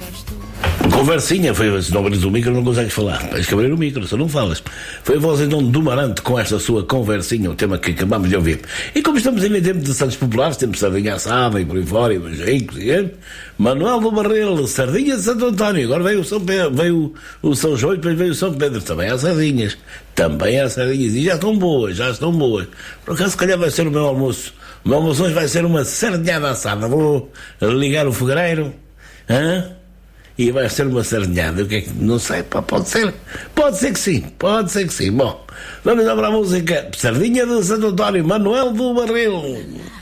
Conversinha, foi, se não abres o micro não consegues falar, tens que abrir o micro, se não falas. Foi a voz então do Marante com esta sua conversinha, o tema que acabamos de ouvir. E como estamos em tempo de santos populares, temos sardinha assada e por aí fora, e manjericos, e Manuel do Barril, sardinha de Santo António, agora veio o São Pedro, veio o São João e depois veio o São Pedro, também há sardinhas, e já estão boas, Por acaso, se calhar vai ser o meu almoço. O meu almoço hoje vai ser uma sardinhada assada, vou ligar o fogareiro, e vai ser uma sardinhada, o que é que, não sei, pode ser que sim, bom, vamos lá para a música, Sardinha de Santo António, Manuel do Barril.